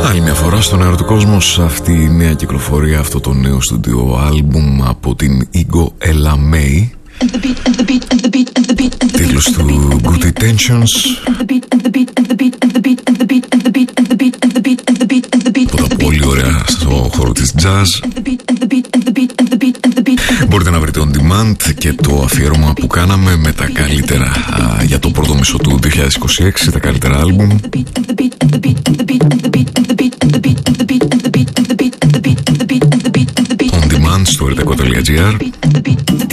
Άλλη μια φορά στον αιωρατοκόσμο αυτή η νέα κυκλοφορία, αυτό το νέο στούντιο άλμπουμ από την Igo Elamay, τίτλος του Good Intentions, από τα πολύ ωραία στο χώρο της jazz. Μπορείτε να βρείτε on demand και το αφιέρωμα που κάναμε με τα καλύτερα για το πρώτο μισό του 2026, τα καλύτερα άλμπουμ on demand στο rtco.gr.